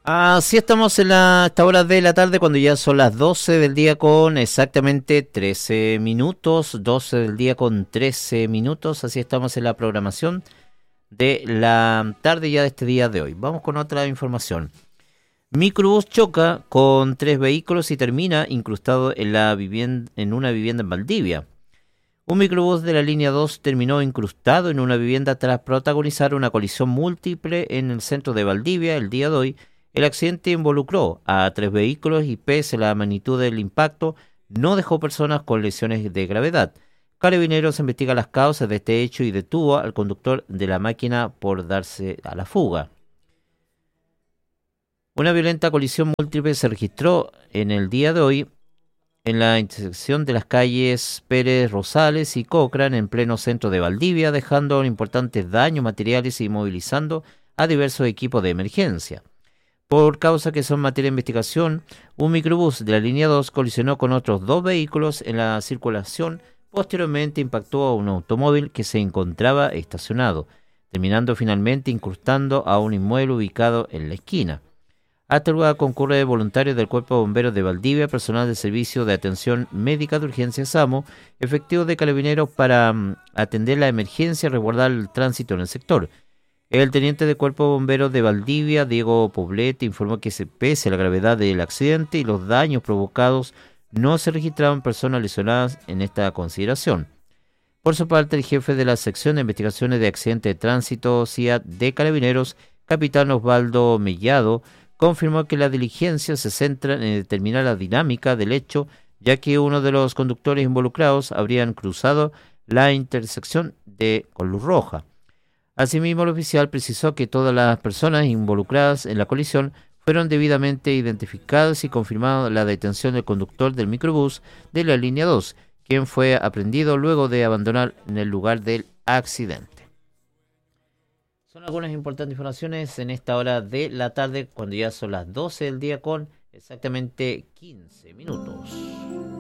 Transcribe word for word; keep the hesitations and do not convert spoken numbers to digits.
Así estamos en la, esta hora de la tarde cuando ya son las doce del día con exactamente trece minutos, doce del día con trece minutos, así estamos en la programación de la tarde ya de este día de hoy. Vamos con otra información. Microbús choca con tres vehículos y termina incrustado en, la vivienda, en una vivienda en Valdivia. Un microbús de la línea dos terminó incrustado en una vivienda tras protagonizar una colisión múltiple en el centro de Valdivia el día de hoy. El accidente involucró a tres vehículos y pese a la magnitud del impacto, no dejó personas con lesiones de gravedad. Carabineros investiga las causas de este hecho y detuvo al conductor de la máquina por darse a la fuga. Una violenta colisión múltiple se registró en el día de hoy en la intersección de las calles Pérez Rosales y Cochrane en pleno centro de Valdivia, dejando importantes daños materiales y movilizando a diversos equipos de emergencia. Por causa que son materia de investigación, un microbús de la línea dos colisionó con otros dos vehículos en la circulación. Posteriormente impactó a un automóvil que se encontraba estacionado, terminando finalmente incrustando a un inmueble ubicado en la esquina. A este lugar concurre voluntarios del Cuerpo de Bomberos de Valdivia, personal del Servicio de Atención Médica de Urgencia SAMU, efectivos de Carabineros para um, atender la emergencia y resguardar el tránsito en el sector. El teniente de Cuerpo de Bomberos de Valdivia, Diego Poblete, informó que se pese a la gravedad del accidente y los daños provocados, no se registraron personas lesionadas en esta consideración. Por su parte, el jefe de la Sección de Investigaciones de Accidentes de Tránsito, C I A T de Carabineros, capitán Osvaldo Mellado, confirmó que la diligencia se centra en determinar la dinámica del hecho, ya que uno de los conductores involucrados habrían cruzado la intersección de con luz roja. Asimismo, el oficial precisó que todas las personas involucradas en la colisión fueron debidamente identificadas y confirmado la detención del conductor del microbús de la línea dos, quien fue aprehendido luego de abandonar en el lugar del accidente. Son algunas importantes informaciones en esta hora de la tarde, cuando ya son las doce del día con exactamente quince minutos.